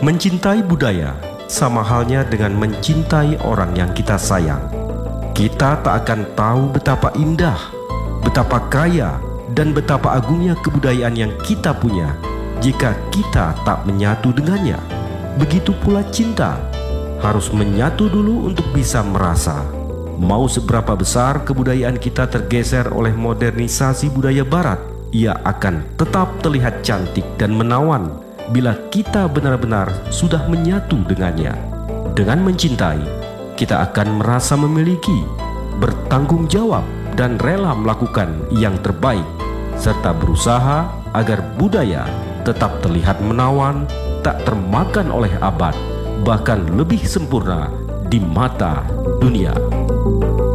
Mencintai budaya sama halnya dengan mencintai orang yang kita sayang. Kita tak akan tahu betapa indah, betapa kaya, dan betapa agungnya kebudayaan yang kita punya jika kita tak menyatu dengannya. Begitu pula cinta, harus menyatu dulu untuk bisa merasa. Mau seberapa besar kebudayaan kita tergeser oleh modernisasi budaya barat, ia akan tetap terlihat cantik dan menawan bila kita benar-benar sudah menyatu dengannya. Dengan mencintai, kita akan merasa memiliki, bertanggung jawab, dan rela melakukan yang terbaik, serta berusaha agar budaya tetap terlihat menawan, tak termakan oleh abad, bahkan lebih sempurna di mata dunia.